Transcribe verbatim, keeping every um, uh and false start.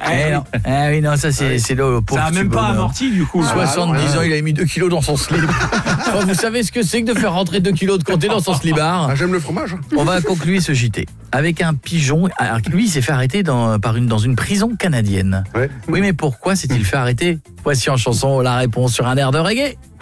Eh non, eh oui, non, ça c'est Ouais. c'est le pauvre. Ça a même petit pas bonheur. amorti du coup. soixante-dix Ah, ans, il a mis deux kilos dans son slip. Enfin, vous savez ce que c'est que de faire rentrer deux kilos de comté dans son slibard? Ah, j'aime le fromage. On va conclure ce J T avec un pigeon. Alors, lui, il s'est fait arrêter dans, par une, dans une prison canadienne. Ouais. Oui, mais pourquoi s'est-il fait arrêter? Voici en chanson la réponse sur un air de reggae.